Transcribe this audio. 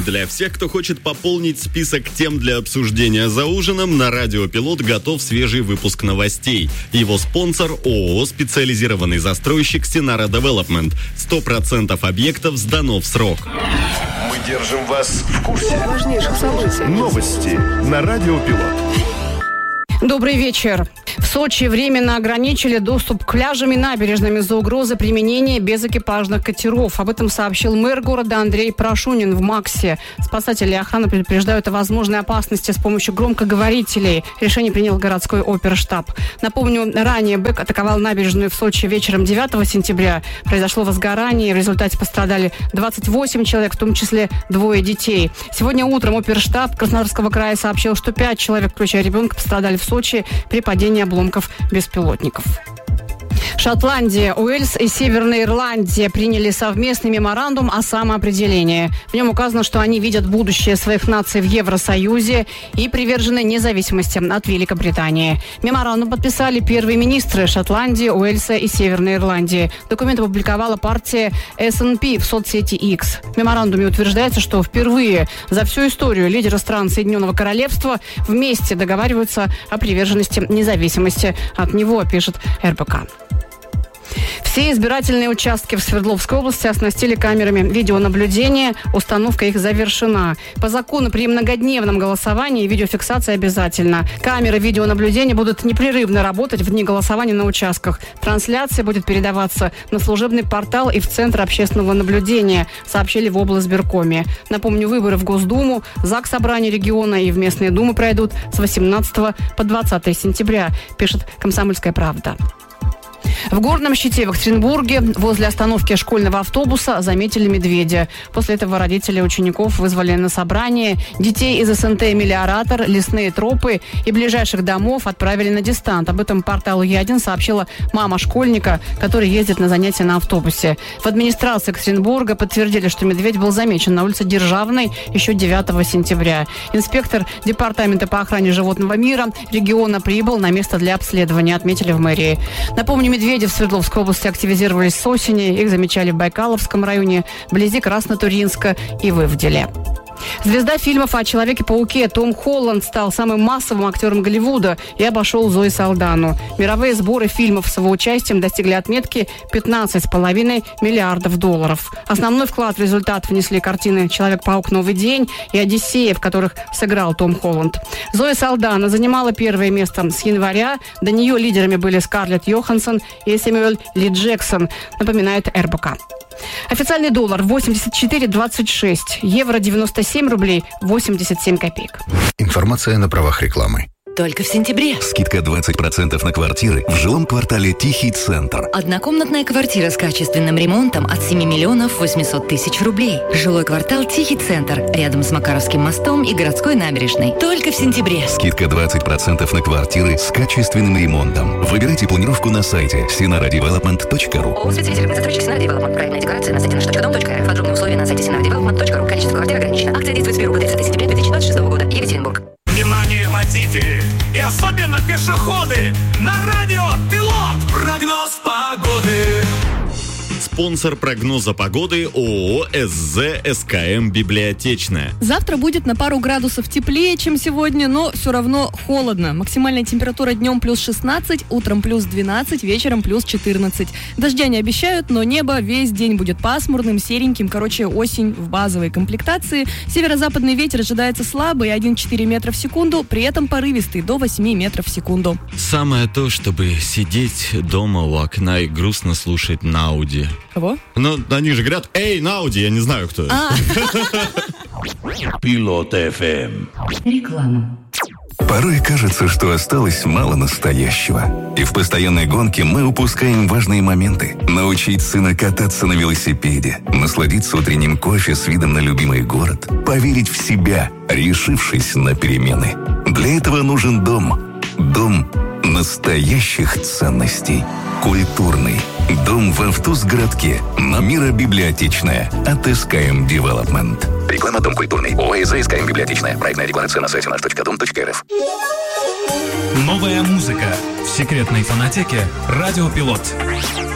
Для всех, кто хочет пополнить список тем для обсуждения за ужином, на Радио Пилот готов свежий выпуск новостей. Его спонсор ООО «Специализированный застройщик Синара Девелопмент». 100% объектов сдано в срок. Мы держим вас в курсе важнейших событий. Новости на Радио Пилот. Добрый вечер. В Сочи временно ограничили доступ к пляжам и набережным из-за угрозы применения безэкипажных катеров. Об этом сообщил мэр города Андрей Прошунин в МАКСе. Спасатели и охрана предупреждают о возможной опасности с помощью громкоговорителей. Решение принял городской оперштаб. Напомню, ранее бык атаковал набережную в Сочи вечером 9 сентября. Произошло возгорание. В результате пострадали 28 человек, в том числе 2 детей. Сегодня утром оперштаб Краснодарского края сообщил, что 5 человек, включая ребенка, пострадали в Сочи при падении обломков беспилотников. Шотландия, Уэльс и Северная Ирландия приняли совместный меморандум о самоопределении. В нем указано, что они видят будущее своих наций в Евросоюзе и привержены независимости от Великобритании. Меморандум подписали первые министры Шотландии, Уэльса и Северной Ирландии. Документ опубликовала партия SNP в соцсети X. В меморандуме утверждается, что впервые за всю историю лидеры стран Соединенного Королевства вместе договариваются о приверженности независимости от него, пишет РБК. Все избирательные участки в Свердловской области оснастили камерами видеонаблюдения. Установка их завершена. По закону при многодневном голосовании видеофиксация обязательна. Камеры видеонаблюдения будут непрерывно работать в дни голосования на участках. Трансляция будет передаваться на служебный портал и в Центр общественного наблюдения, сообщили в облсбиркоме. Напомню, выборы в Госдуму, Заксобрание региона и в местные думы пройдут с 18 по 20 сентября, пишет «Комсомольская правда». В Горном Щите в Екатеринбурге возле остановки школьного автобуса заметили медведя. После этого родители учеников вызвали на собрание. Детей из СНТ «Мелиоратор», лесные тропы и ближайших домов отправили на дистант. Об этом порталу Е1 сообщила мама школьника, который ездит на занятия на автобусе. В администрации Екатеринбурга подтвердили, что медведь был замечен на улице Державной еще 9 сентября. Инспектор Департамента по охране животного мира региона прибыл на место для обследования, отметили в мэрии. Напомню, медведи в Свердловской области активизировались с осени. Их замечали в Байкаловском районе, вблизи Краснотурьинска и в Ивделе. Звезда фильмов о Человеке-пауке Том Холланд стал самым массовым актером Голливуда и обошел Зои Салдану. Мировые сборы фильмов с его участием достигли отметки $15,5 миллиардов. Основной вклад в результат внесли картины «Человек-паук. Новый день» и «Одиссея», в которых сыграл Том Холланд. Зоя Салдана занимала первое место с января. До нее лидерами были Скарлетт Йоханссон и Сэмюэль Ли Джексон, напоминает РБК. Официальный доллар 84,26, евро 97 рублей 87 копеек. Информация на правах рекламы. Только в сентябре. Скидка 20% на квартиры в жилом квартале «Тихий центр». Однокомнатная квартира с качественным ремонтом от 7 800 000 рублей. Жилой квартал «Тихий центр» рядом с Макаровским мостом и городской набережной. Только в сентябре. Скидка 20% на квартиры с качественным ремонтом. Выбирайте планировку на сайте sinaradevelopment.ru. ООО «Специализированный застройщик Синара Девелопмент». Проектная декларация на сайте nаш.дом.рф. Подробные условия на сайте sinaradevelopment.ru. Количество квартир ограничено. Акция действует с 1 по 30 сентября 2026 года. Екатеринбург. Внимание, водители и особенно пешеходы! На Радио Пилот! Прогноз погоды! Спонсор прогноза погоды ООО «СЗ СКМ Библиотечная». Завтра будет на пару градусов теплее, чем сегодня, но все равно холодно. Максимальная температура днем плюс 16, утром плюс 12, вечером плюс 14. Дождя не обещают, но небо весь день будет пасмурным, сереньким. Короче, осень в базовой комплектации. Северо-западный ветер ожидается слабый, 1,4 метра в секунду, при этом порывистый до 8 метров в секунду. Самое то, чтобы сидеть дома у окна и грустно слушать Науди. Кого? Ну, они же говорят: «Эй, Науди», я не знаю, кто это. Пилот ФМ. Реклама. Порой кажется, что осталось мало настоящего. И в постоянной гонке мы упускаем важные моменты. Научить сына кататься на велосипеде, насладиться утренним кофе с видом на любимый город, поверить в себя, решившись на перемены. Для этого нужен дом. Дом настоящих ценностей. Культурный. Дом в Автузгородке. На Мира Библиотечная. От СКМ Девелопмент. Реклама «Дом культурный». ОАО СКМ Библиотечная. Проектная декларация на сайте наш.дом.рф. Новая музыка в секретной фонотеке Радио Пилот.